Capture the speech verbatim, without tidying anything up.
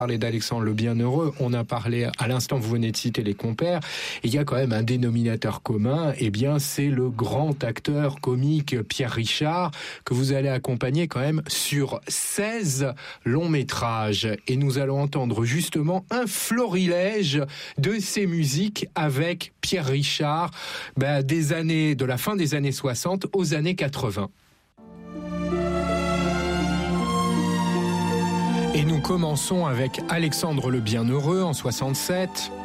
parlé d'Alexandre le Bienheureux, on a parlé à l'instant, vous venez de citer les compères, il y a quand même un dénominateur commun, eh bien c'est le grand acteur comique Pierre Richard, que vous allez accompagner quand même sur seize longs métrages. Et nous allons entendre justement un florilège de ces musiques avec Pierre Richard, ben, des années, de la fin des années soixante aux années quatre-vingts. Et nous commençons avec Alexandre le Bienheureux en soixante-sept,